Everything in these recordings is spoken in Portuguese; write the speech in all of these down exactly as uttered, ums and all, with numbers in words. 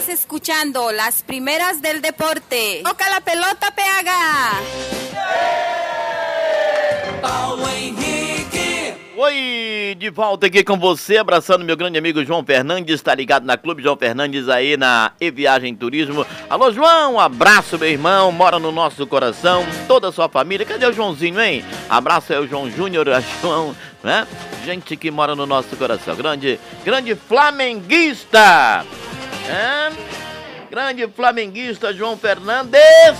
Estás escuchando las primeras del deporte. Toca la pelota, P H. Paulo Henrique. Oi, de volta aqui com você, abraçando meu grande amigo João Fernandes, tá ligado na Clube João Fernandes aí na E-Viagem Turismo. Alô, João, um abraço, meu irmão, mora no nosso coração, toda a sua família. Cadê o Joãozinho, hein? Abraço aí o João Júnior, a João, né? Gente que mora no nosso coração, grande, grande flamenguista, é? Grande flamenguista João Fernandes.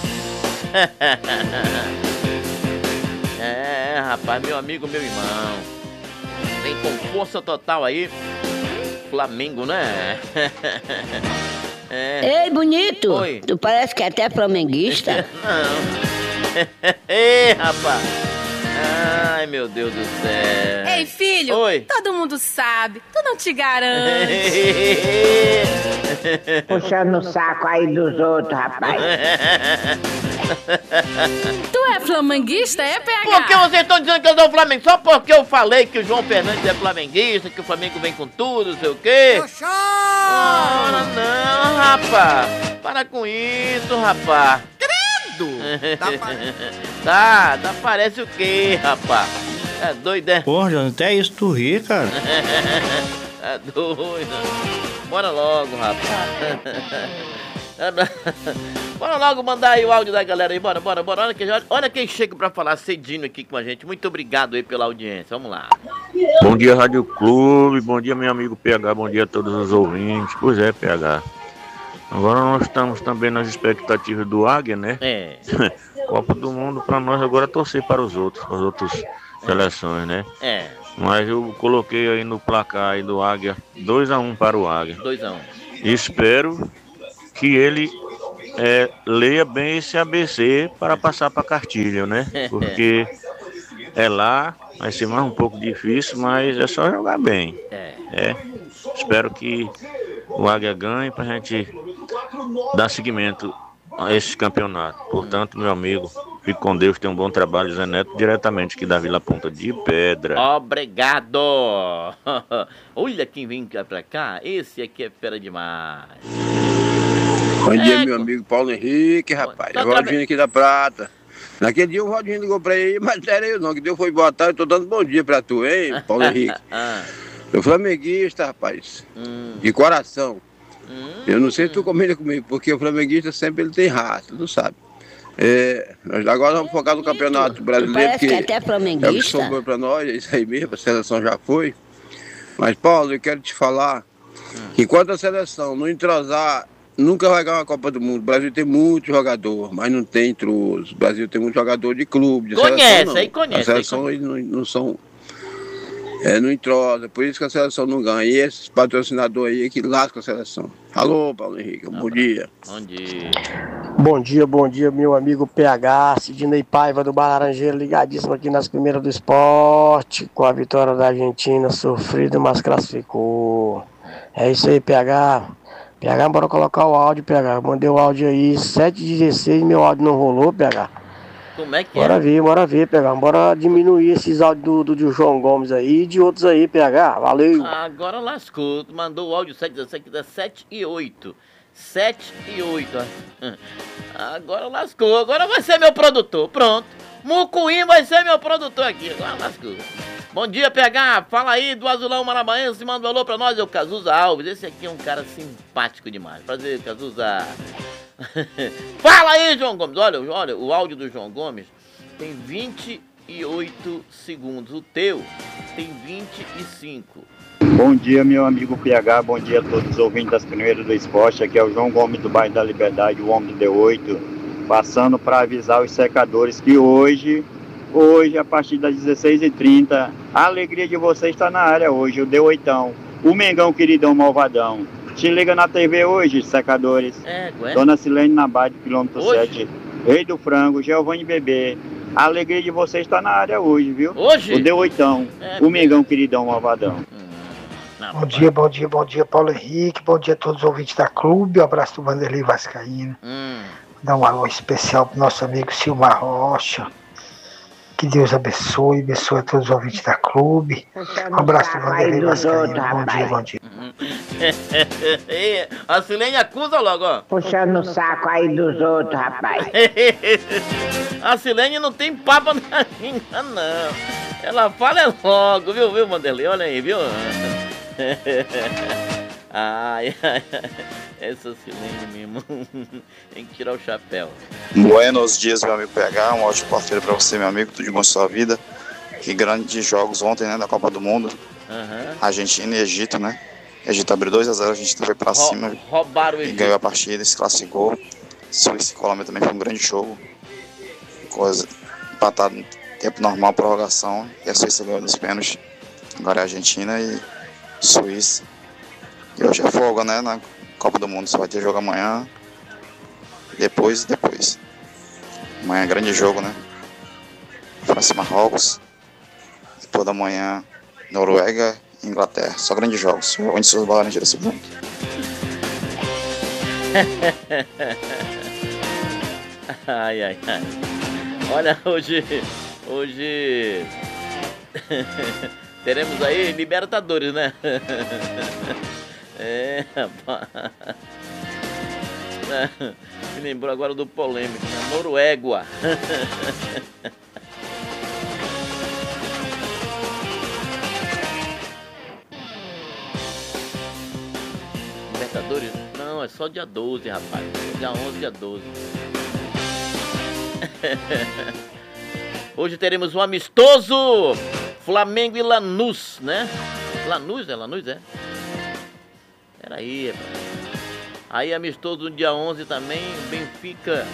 É, rapaz, meu amigo, meu irmão. Vem com força total aí. Flamengo, né? É. Ei, bonito. Oi. Tu parece que é até flamenguista. Não. Ei, rapaz. Ai, meu Deus do céu. Ei, filho. Oi. Todo mundo sabe. Tu não te garante. Puxando o saco aí dos outros, rapaz. Tu é flamenguista, é, P H? Por que vocês estão dizendo que eu sou Flamengo? Só porque eu falei que o João Fernandes é flamenguista, que o Flamengo vem com tudo, não sei o quê. Ora, não, rapaz. Para com isso, rapaz. Credo! Tá, tá, parece o quê, rapaz? É doido, é? Porra, João, até isso tu ri, cara. É doido. Bora logo, rapaz. Bora logo mandar aí o áudio da galera aí, bora, bora, bora. Olha quem, olha quem chega pra falar cedinho aqui com a gente. Muito obrigado aí pela audiência, vamos lá. Bom dia, Rádio Clube, bom dia, meu amigo P H, bom dia a todos os ouvintes. Pois é, P H. Agora nós estamos também nas expectativas do Águia, né? É. Copa do Mundo, pra nós agora torcer para os outros, para as outras seleções, né? É. Mas eu coloquei aí no placar aí do Águia, dois a um para o Águia. dois a um. Espero que ele é, leia bem esse A B C para passar para Cartilha, né? Porque é lá, vai ser mais um pouco difícil, mas é só jogar bem. É. É. Espero que o Águia ganhe para a gente dar seguimento a esse campeonato. Portanto, meu amigo, fique com Deus, tenha um bom trabalho, Zé Neto, diretamente aqui da Vila Ponta de Pedra. Obrigado! Olha quem vem cá pra cá, esse aqui é fera demais. Bom dia, É, meu amigo Paulo Henrique, rapaz. Tá É o Valdinho aqui da Prata. Naquele dia o Valdinho ligou pra ele, mas não era eu não, que Deus foi boa tarde, eu tô dando bom dia pra tu, hein, Paulo Henrique. Ah, Eu sou flamenguista, rapaz, hum, de coração. hum. Eu não sei se tu combina comigo, porque o flamenguista sempre ele tem raça, tu sabe. É, nós agora vamos focar no campeonato brasileiro, Parece que é até é o que flamenguista. sobrou pra nós, é isso aí mesmo, a seleção já foi. Mas, Paulo, eu quero te falar que enquanto a seleção não entrosar, nunca vai ganhar uma Copa do Mundo. O Brasil tem muito jogador, mas não tem entroso. O Brasil tem muito jogador de clube, de Conhece, seleção, não. aí conhece, A seleção aí eles não, não são... É, não entrosa, por isso que a seleção não ganha. E esses patrocinadores aí que lascam a seleção. Alô, Paulo Henrique, bom dia. Bom dia. Bom dia, bom dia, meu amigo P H, Sidney Paiva do Bar Laranjeira, ligadíssimo aqui nas primeiras do esporte, com a vitória da Argentina, sofrida, mas classificou. É isso aí, P H. P H, bora colocar o áudio, P H. Mandei o áudio aí, sete e dezesseis, meu áudio não rolou, P H. Como é que Bora é? ver, bora ver, P H. Bora diminuir esses áudios do, do, do João Gomes aí e de outros aí, P H. Valeu. Agora lascou, tu mandou o áudio sete dezessete, dá sete e oito. sete e oito. Agora lascou, agora vai ser meu produtor, pronto. Mucuim vai ser meu produtor aqui, agora lascou. Bom dia, P H, fala aí do Azulão Marabaense, manda um alô pra nós, é o Cazuza Alves. Esse aqui é um cara simpático demais. Prazer, Cazuza. Fala aí, João Gomes. Olha, olha, o áudio do João Gomes tem vinte e oito segundos. O teu tem vinte e cinco. Bom dia, meu amigo P H, bom dia a todos os ouvintes das primeiras do esporte. Aqui é o João Gomes do bairro da Liberdade, o homem do D oito, passando para avisar os secadores que hoje, hoje, a partir das dezesseis e trinta, a alegria de vocês está na área hoje, o D oito, o Mengão queridão malvadão. Te liga na T V hoje, secadores. É, ué? Dona Silene Nabade, quilômetro Hoje? sete, Rei do Frango, Giovanni Bebê. A alegria de vocês está na área hoje, viu? Hoje? O D oito, É, o Mengão queridão malvadão. Não, Bom dia, bom dia, bom dia, Paulo Henrique, bom dia a todos os ouvintes da Clube, um abraço do Vanderlei Vascaíno, Hum. dá um alô especial pro nosso amigo Silmar Rocha, que Deus abençoe, abençoe a todos os ouvintes da Clube, um abraço do Vanderlei Vascaíno, bom dia, bom dia. A Silene acusa logo, ó. Puxando o saco aí dos outros, rapaz. A Silene não tem papo na língua, não. Ela fala é logo, viu, viu, Vanderlei? Olha aí, viu? Ai, ai, ai. Essa Silene mesmo. Tem que tirar o chapéu. Buenos dias, meu amigo P H. Um ótimo quarto-feira pra você, meu amigo. Tudo de bom em sua vida. Que grandes jogos ontem, né, da Copa do Mundo. Uhum. Argentina e Egito, né? Egito abriu dois a zero, a gente foi pra Rou- cima. Roubaram o e Egito. ganhou a partida, se classificou. Suíça e Colômbia também foi um grande jogo. Coisa empatado em tempo normal, prorrogação. E a Suíça ganhou nos pênaltis. Agora é a Argentina e Suíça. E hoje é folga, né? Na Copa do Mundo. Só vai ter jogo amanhã. Depois e depois. Amanhã é grande jogo, né? França e Marrocos. Depois da manhã, Noruega e Inglaterra. Só grandes jogos. Onde seus Laranjeiras se juntam. Ai, ai, ai. Olha, hoje... Hoje... teremos aí Libertadores, né? É, rapaz. Me lembrou agora do polêmico, né? Noruega. Libertadores? Não, é só dia doze, rapaz. Dia onze, dia doze. Hoje teremos um amistoso Flamengo e Lanús, né? Lanús, é? Lanús, é? Peraí, rapaz. Aí amistoso no dia onze também, Benfica.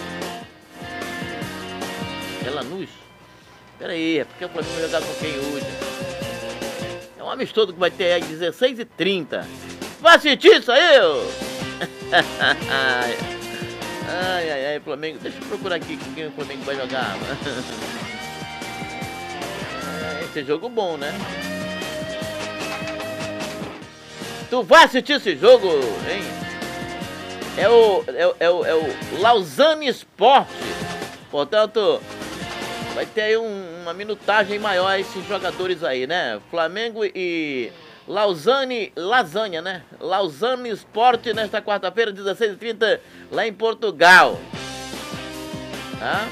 É Lanús? Peraí, é porque o Flamengo vai jogar com quem hoje? É um amistoso que vai ter aí dezesseis e trinta. Vai assistir isso aí, ô? Ai, ai, ai, Flamengo. Deixa eu procurar aqui com quem o Flamengo vai jogar. Esse jogo bom, né? Tu vai assistir esse jogo, hein? É o, é o, é o, é o Lausanne Sport. Portanto, vai ter aí um, uma minutagem maior esses jogadores aí, né? Flamengo e Lausanne, Lasanha, né? Lausanne Sport nesta quarta-feira, dezesseis e trinta, lá em Portugal. Tá?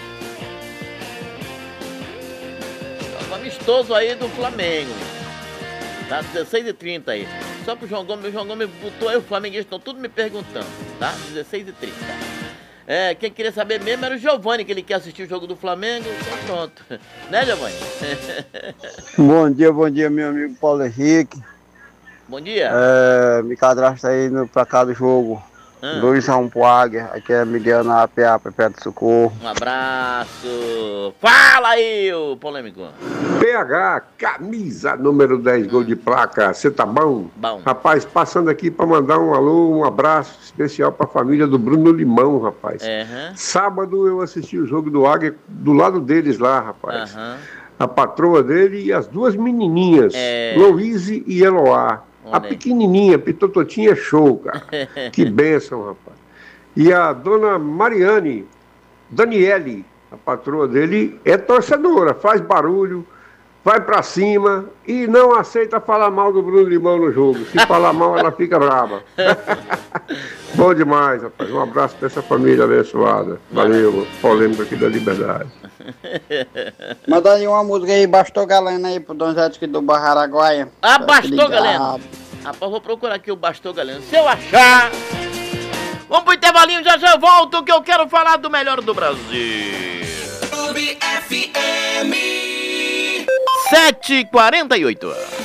Então, amistoso aí do Flamengo. Tá? dezesseis e trinta aí. Só pro João Gomes, o João Gomes botou aí, os flamenguistas estão tudo me perguntando, tá? dezesseis e trinta. É, quem queria saber mesmo era o Giovanni, que ele quer assistir o jogo do Flamengo, então pronto. Né, Giovanni? Bom dia, bom dia, meu amigo Paulo Henrique. Bom dia. É, me cadastra aí no, pra cá do jogo. Hum. dois a um pro Águia. Aqui é Miguel na A P A, perto do Socorro. Um abraço. Fala aí, o polêmico. P H, camisa número dez, gol de placa. Você tá bom? Bom. Rapaz, passando aqui pra mandar um alô, um abraço especial pra família do Bruno Limão, rapaz. Uhum. Sábado eu assisti o jogo do Águia do lado deles lá, rapaz. Uhum. A patroa dele e as duas menininhas, É. Louise e Eloá. A Olha aí. pequenininha, Pitototinha, é show, cara. Que bênção, rapaz. E a dona Mariane, Daniele, a patroa dele, é torcedora, faz barulho, vai pra cima e não aceita falar mal do Bruno Limão no jogo. Se falar mal, ela fica brava. Bom demais, rapaz. Um abraço pra essa família abençoada. Valeu, polêmico aqui da Liberdade. Manda aí uma música aí, Bastou Galena aí pro Donzete do Barra Araguaia. Ah, Bastou Galena. Rapaz, vou procurar aqui o Bastou Galena. Se eu achar... Vamos pro intervalinho, já já eu volto, que eu quero falar do melhor do Brasil. Clube F M. sete e quarenta e oito.